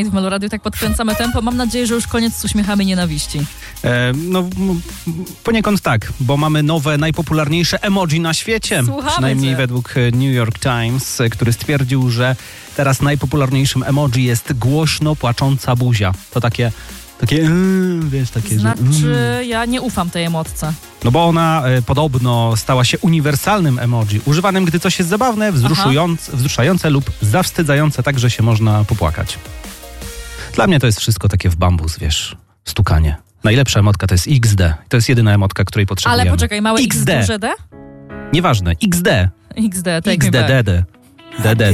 W Meloradiu tak podkręcamy tempo. Mam nadzieję, że już koniec z uśmiechami nienawiści. Poniekąd tak, bo mamy nowe, najpopularniejsze emoji na świecie. Słuchamy Przynajmniej cię. według New York Times, który stwierdził, że teraz najpopularniejszym emoji jest głośno płacząca buzia. To takie wiesz, takie... Znaczy, ja nie ufam tej emotce. No bo ona podobno stała się uniwersalnym emoji, używanym, gdy coś jest zabawne, wzruszające lub zawstydzające, tak, że się można popłakać. Dla mnie to jest wszystko takie w bambus, wiesz, stukanie. Najlepsza emotka to jest XD. To jest jedyna emotka, której potrzebujemy. Ale poczekaj, małe X, duże D? Nieważne, XD. XD, take me back. XDDD. DD.